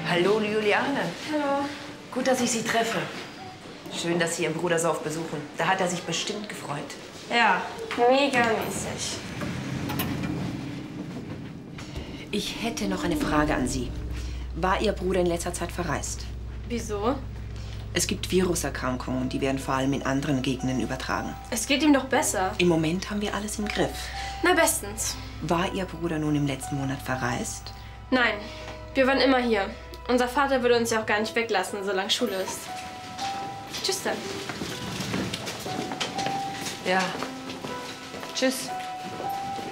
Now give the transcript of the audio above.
Hallo, Juliane. Hallo. Gut, dass ich Sie treffe. Schön, dass Sie Ihren Bruder so oft besuchen. Da hat er sich bestimmt gefreut. Ja, megamäßig. Ich hätte noch eine Frage an Sie. War Ihr Bruder in letzter Zeit verreist? Wieso? Es gibt Viruserkrankungen, die werden vor allem in anderen Gegenden übertragen. Es geht ihm doch besser. Im Moment haben wir alles im Griff. Na, bestens. War Ihr Bruder nun im letzten Monat verreist? Nein, wir waren immer hier. Unser Vater würde uns ja auch gar nicht weglassen, solange Schule ist. Tschüss dann. Ja. Tschüss.